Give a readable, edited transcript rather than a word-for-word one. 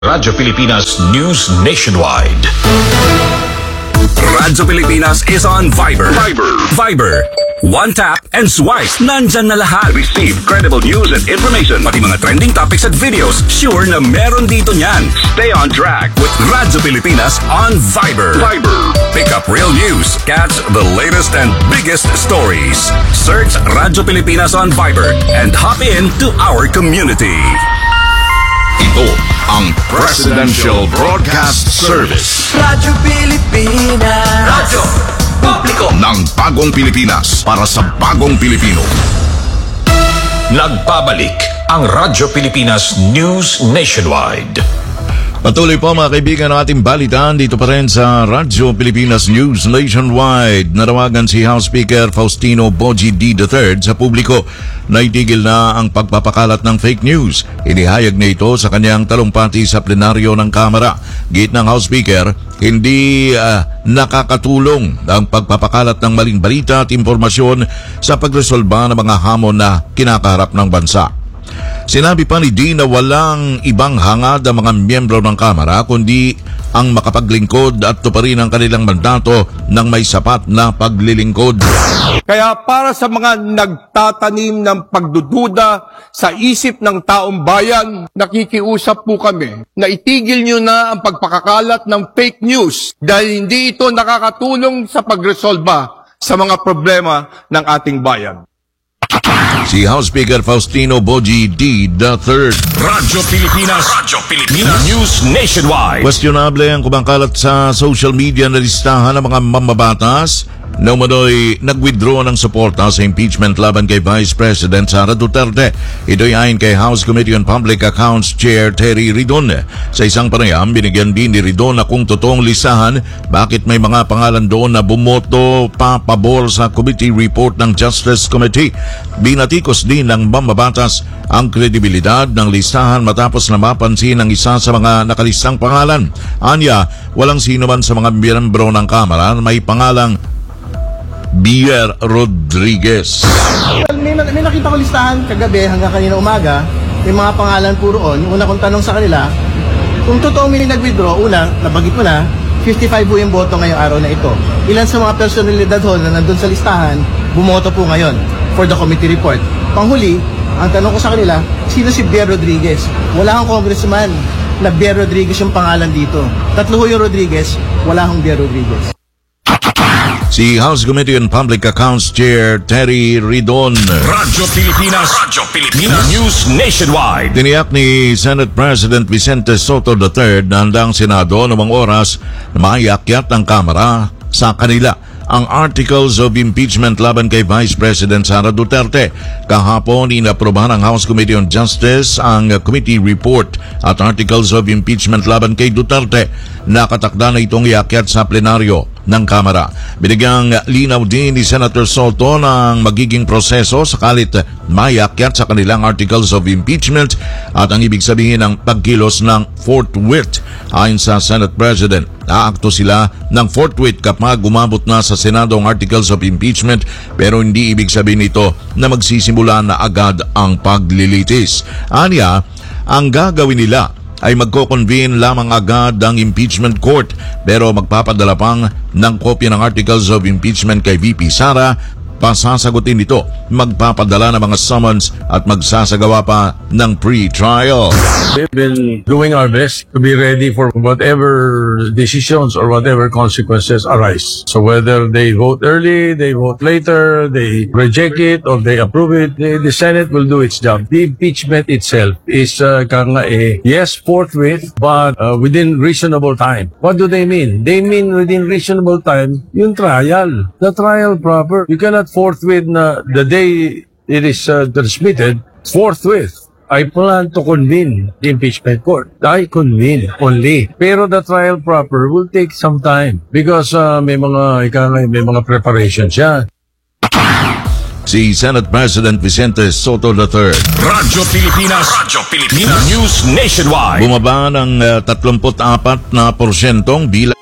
Radyo Pilipinas News Nationwide. Radyo Pilipinas is on Viber. Viber. One tap and swipe. Nandyan na lahat. Receive credible news and information. Pati mga trending topics at videos. Sure na meron dito niyan. Stay on track with Radyo Pilipinas on Viber. Pick up real news. Catch the latest and biggest stories. Search Radyo Pilipinas on Viber and hop in to our community. Ito ang Presidential Broadcast Service. Radyo Pilipinas. Radyo Publiko ng Bagong Pilipinas para sa Bagong Pilipino. Nagbabalik ang Radyo Pilipinas News Nationwide. Patuloy po mga kaibigan ng ating balitaan dito pa rin sa Radyo Pilipinas News Nationwide. Narawagan si House Speaker Faustino Bogie D. III sa publiko na itigil na ang pagpapakalat ng fake news. Inihayag na ito sa kanyang talumpati sa plenaryo ng Kamara. Git ng House Speaker, hindi nakakatulong ang pagpapakalat ng maling balita at impormasyon sa pagresolba ng mga hamon na kinakaharap ng bansa. Sinabi pa ni D na walang ibang hangad ang mga miyembro ng Kamara kundi ang makapaglingkod at tuparin ang kanilang mandato ng may sapat na paglilingkod. Kaya para sa mga nagtatanim ng pagdududa sa isip ng taong bayan, nakikiusap po kami na itigil nyo na ang pagpakakalat ng fake news dahil hindi ito nakakatulong sa pagresolba sa mga problema ng ating bayan. Si House Speaker Faustino Bogie D. III. Radyo Pilipinas News Nationwide. Questionable ang kumakalat sa social media na listahan ng mga mamabatas na umano'y nag-withdraw ng suporta sa impeachment laban kay Vice President Sara Duterte. Ito'y ayon kay House Committee on Public Accounts Chair Terry Ridon. Sa isang panayam, binigyan din ni Ridon na kung totoong listahan bakit may mga pangalan doon na bumoto pa pabor sa committee report ng Justice Committee. Binatikos din ng mamabatas ang kredibilidad ng listahan matapos na mapansin ang isa sa mga nakalistang pangalan. Anya, walang sino man sa mga miyembro ng Kamara na may pangalang Bier Rodriguez. May nakita ko listahan kagabi hanggang kanina umaga. May mga pangalan puro on. Yung una kong tanong sa kanila, kung totoo may nag-withdraw, una, nabagit mo na, 55 po yung boto ngayong araw na ito. Ilan sa mga personalidad ho na nandun sa listahan, bumoto po ngayon for the committee report. Panghuli, ang tanong ko sa kanila, sino si Bier Rodriguez? Wala akong congressman na Bier Rodriguez yung pangalan dito. Tatlo ho yung Rodriguez, wala akong Bier Rodriguez. Si House Committee on Public Accounts Chair Terry Ridon. Radyo Pilipinas News Nationwide. Tiniyak ni Senate President Vicente Soto III na handang Senado namang oras na maiakyat ng Kamara sa kanila ang Articles of Impeachment laban kay Vice President Sara Duterte. Kahapon, inaprobahan ng House Committee on Justice ang committee report at Articles of Impeachment laban kay Duterte. Nakatakda na itong iakyat sa plenaryo ng Kamara. Binigyang linaw din ni Senator Soto ng magiging proseso sakalit maiakyat sa kanilang Articles of Impeachment at ang ibig sabihin ng pagkilos ng forthwith. Ayon sa Senate President, aakto sila ng forthwith kapag umabot na sa Senado ang Articles of Impeachment pero hindi ibig sabihin nito na magsisimula na agad ang paglilitis. Anya, ang gagawin nila ay magko-convene lamang agad ang impeachment court pero magpapadala pang ng kopya ng Articles of Impeachment kay VP Sara. Pasasagutin ito, magpapadala ng mga summons at magsasagawa pa ng pre-trial. We've been doing our best to be ready for whatever decisions or whatever consequences arise. So whether they vote early, they vote later, they reject it, or they approve it, the Senate will do its job. The impeachment itself is yes, forthwith, but within reasonable time. What do they mean? They mean within reasonable time, yung trial. The trial proper. You cannot forthwith na the day it is transmitted, forthwith. I plan to convene the impeachment court. I convene only. Pero the trial proper will take some time because may mga preparations siya. Si Senate President Vicente Soto III. Radyo Pilipinas News Nationwide. Bumaba ng 34% bilang